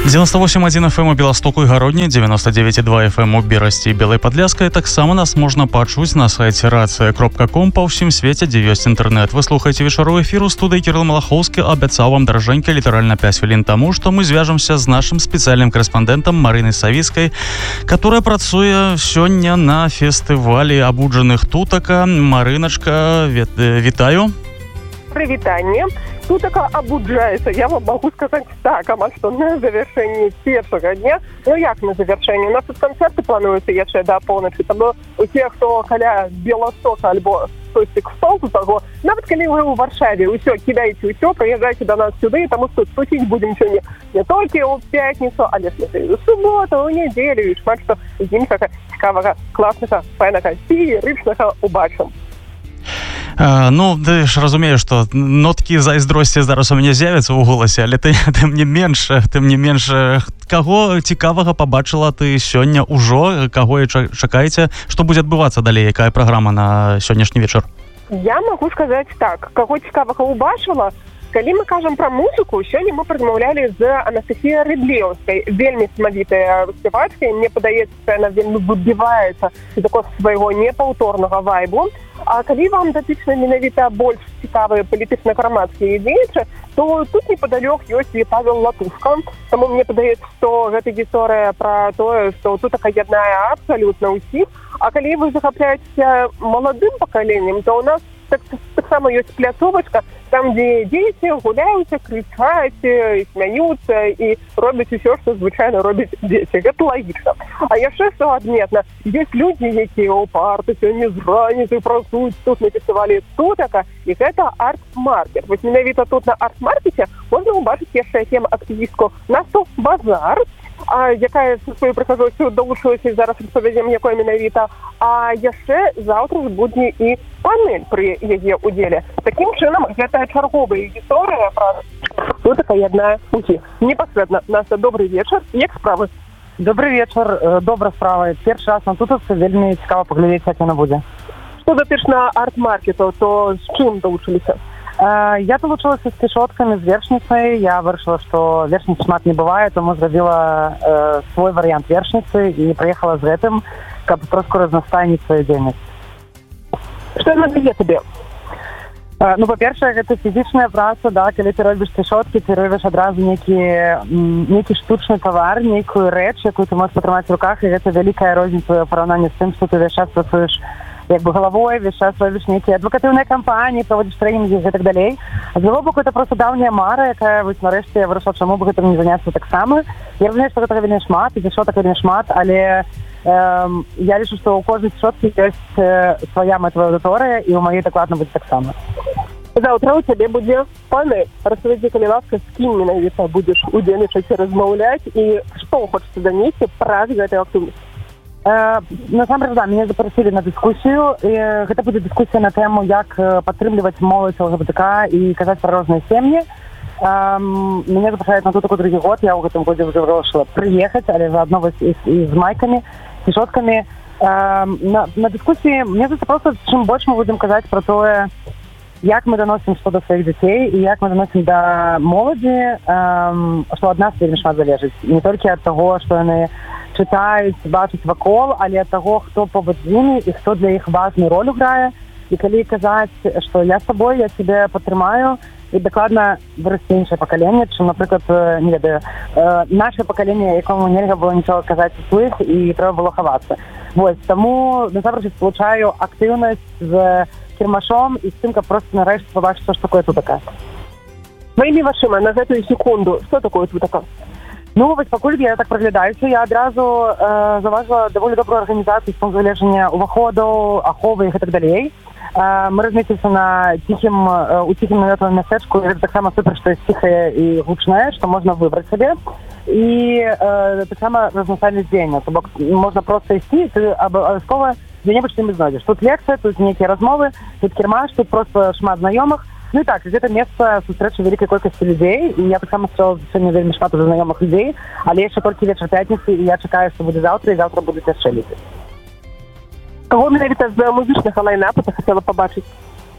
98,1 FM у Беластоку і Гародні, 99,2 FM у Берасці і Белай Падляскай. Таксама нас можна пачуць на сайце racja.com па ўсім свеце, дзе ёсць інтэрнэт. Вы слухаеце вечаровы эфір у студыі Кірыл Малахоўскі. Абяцаў вам, даражэнькі, літаральна 5 хвілін таму, што мы звяжемся з нашым спецыяльным корэспандэнтам Марынай Савіцкай, которая працуе сёння на фестывалі абуджаных тутака. Марыначка, вітаю. Привітанне. Тутака обуджается. Я вам могу сказать так, что на завершении первого дня, як на завершении, у нас тут концерты плануються еще до полночи. Тому у тех, хто каля Белостока або Состик стол у того, навіть коли ви у Варшаві, усе, кидайте усе, приїжджайте до нас сюди, тому що тусить будемо сьогодні не тільки у п'ятницю, але і у суботу, у неділю, і шмат, що іншого цікавого, класного, файного, феєричного убачимо. Ну, ты ж разумееш, што ноткі зайздросці зараз у мяне з'явяцца ў голасе, але тым не менш, каго цікавага пабачыла ты сёння ўжо, каго і чакаеце, што будзе адбывацца далей, якая праграма на сённяшні вечар? Я могу сказаць так, каго цікавага ўбачыла. Калі мы кажам пра музыку, сёння мы размаўлялі з Анастасіяй Рыдлеўскай, вельмі смавітая спявачка, мне падаецца, яна вельмі выбіваецца з такога свайго непаўторнага вайбу. А калі вам датычна менавіта больш цікавыя палітычна-грамадскія дзеячы, то тут непадалёк ёсць і Павел Латушка. Таму мне падаецца, што гэта гісторыя пра тое, што тут яднае абсалютна ўсіх. А калі вы захапляецеся маладым пакаленнем, то ў нас таксама ёсць пляцовачка, там, дзе дзеці гуляюцца, крычаць, смяюцца і робяць усё, што звычайна робяць дзеці. Гэта лагічна. А яшчэ што адметна, ёсць людзі, якія ў парты сёння з раніцы працуюць тут на фестывалі тутака, і гэта арт-маркет. Вось менавіта тут на арт-маркеце можна ўбачыць яшчэ актывістку Насту Базар, якая са сваёй прыхажосцю далучылася, і зараз распавядзем, якой менавіта. А яшчэ заўтра ж будзе і панель пры яе ўдзеле. Такім чынам, гэта чарговая гісторыя пра тутака яднае усіх. Непасрэдна. Наста, добрый вечар. Як справы? Добрый вечар. Добра справа. Першы раз на тутацы, вельмі цікава паглядзець, як яна будзе. Што датычна арт-маркету, то з чым далучыліся? Я долучилася з пішотками, з вершницей. Я вирішила, що вершниць шмат не буває, тому зробила свой варіант вершниці і приїхала з гэтым, каб трошку разнастайніць свою дзейнасць. Што яна дае табе? Ну, па-першае, гэта фізічная праца, да, калі ты робіш пішоткі, ты робіш адразу нейкі штучны тавар, нейкую рэч, якую ты можаш патрымаць у руках, і гэта вялікая розніца ў параўнанні з тым, што ты весь час працуеш як бы головой, весь час робіш нейкія адвокатыўныя кампаніі, праводзіш трэнінгі і так далей. А з другого боку, это просто даўняя мара, якая вось нарэшце я вырашыла, чаму бы гэтым не заняцца таксама. Я разумею, што гэтага вельмі шмат, і пішотак вельмі шмат, але я лічу, што ў кожнай пішоткі ёсць свая мэтавая аўдыторыя, і ў маёй дакладна будзе таксама. Заўтра у цябе будзе панель. Распавядзі, калі ласка, з кім менавіта будзеш удзельнічаць і размаўляць, і што хочацца данесці праз гэтую актыўнасць? Насамрэч, да, мяне запрасілі на дыскусію. Гэта будзе дыскусія на тэму, як падтрымліваць моладзь ЛГБТК і казаць пра розныя сем'і. Мяне запрашаюць на тутаку другі год. Я ў гэтым годзе ўжо вырашыла прыехаць, але заадно і з майкамі, пішоткамі. На дыскусіі мне здаецца проста, чым больш мы будзем казаць пра тое, як мы даносім што да сваіх дзяцей і як мы даносім да моладзі, што ад нас вельмі шмат залежыць. Не толькі ад таго, што яны чытаюць, бачаць вакол, але ад таго, хто побач з імі і хто для іх важную ролю грае. І калі казаць, што я з табой, я цябе падтрымаю, і дакладна вырасце іншае пакаленне, чым, напрыклад, не ведаю, наше пакаленне, якому нельга было нічога казаць услых і трэба было хавацца. Вось, таму насамрэч спалучаю актыўнасць з кірмашом і з тым, каб проста нарэшце пабачыць, што такое тутака. Тваімі вашыма на гэтую секунду, што такое тутака? Ну, вось пакуль я так праглядаюся, я адразу заўважыла даволі добрую арганізацыю з пункту гледжання ўваходаў, аховы і так далей. Мы размесціліся на ціхім намётавым мястэчку, і гэта таксама супер, што ёсць ціхае і гучнае, што можна выбраць сабе. І таксама разнастайнасць дзеяння. То бок можна проста ісці, ты абавязкова дзе-небудзь ты знойдзеш. Тут лекцыя, тут нейкія размовы, тут кірмаш, тут проста шмат знаёмых. Ну і так, гэта месца сустрэчы вялікай колькасці людзей, і я таксама сустрэла сёння вельмі шмат уже знаёмых людзей, але яшчэ толькі вечар пятніцы, і я чакаю, што будзе заўтра, і заўтра будуць яшчэ людзі. Каго менавіта з музычнага лайнапа ты хацела пабачыць?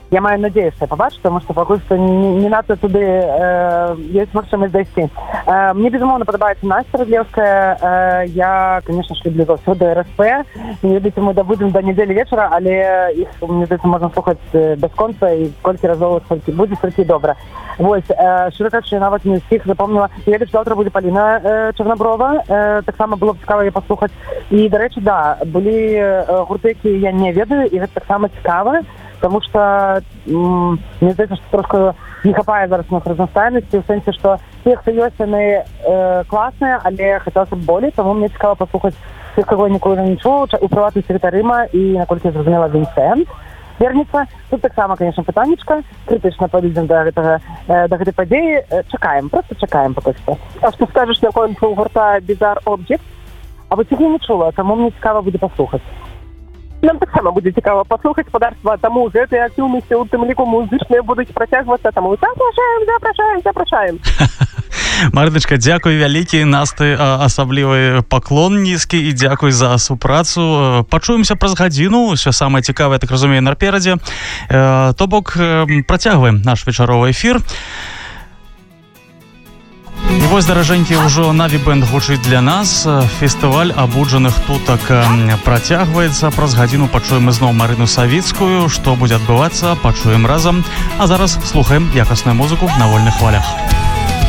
Я маю надзею, што я пабачу, таму што пакуль што не надта туды ёсць магчымасць дайсці. Мне, безумоўна, падабаецца Настя Рыдлеўская. Я, конечно ж, люблю заўсёды РСП. Не ведаеце, мы дабудзем да нядзелі вечара, але іх, мне здаецца, можна слухаць бясконца і колькі разоў будзе столькі добра. Вось, шчыра кажучы, я нават не ўсіх запомніла. Я ведаю, што заўтра будзе Паліна Чарнаброва. Таксама было б цікава яе паслухаць. І, дарэчы, да, былі гурты, які я не ведаю, і гэта таксама цікава. Потому что мне здаецца, што трошки не хапае зараз на разнастайнасці, у сэнсе, што тых, хто ёсць, яны класныя, але хацелася б болей, таму мне цікава паслухаць тых, каго ніколі не чуў, у прыватнасці Рыма і, наколькі я зразумела, Вінсент вернецца. Тут таксама, конечно, пытаннічка, крытычна падыдзем да гэтай падзеі. Чакаем, проста чакаем пакуль што. А што скажаш наконт гурта Bizarre Object? А вось іх я не чула, таму мне цікава будзе паслухаць. Нам таксама будзе цікава паслухаць, спадарства, таму гэтыя актыўнасці, у тым ліку музычныя будуць працягвацца, таму запрашаем. Марыначка, дзякуй вялікі, Насты асаблівы паклон нізкі і дзякуй за супрацу. Пачуемся праз гадзіну, ўсё самае цікавае, так разумею, наперадзе. То бок, працягваем наш вечаровы эфір. І вось, даражэнькі, ўжо Наві-бэнд гучыць для нас. Фестываль абуджаных тутак працягваецца. Праз гадзіну пачуем ізноў Марыну Савіцкую. Што будзе адбывацца, пачуем разам. А зараз слухаем якасную музыку на вольных хвалях.